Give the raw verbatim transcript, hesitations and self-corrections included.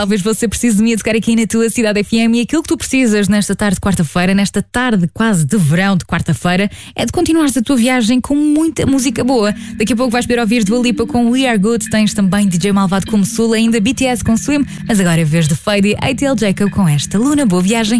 Talvez você precise de mim a tocar aqui na tua Cidade F M e aquilo que tu precisas nesta tarde de quarta-feira, nesta tarde quase de verão de quarta-feira, é de continuares a tua viagem com muita música boa. Daqui a pouco vais poder ouvir Dua Lipa com We Are Good, tens também D J Malvado como Sul, ainda B T S com Swim, mas agora é vez de Fade e A T L Jacob com esta Luna. Boa viagem.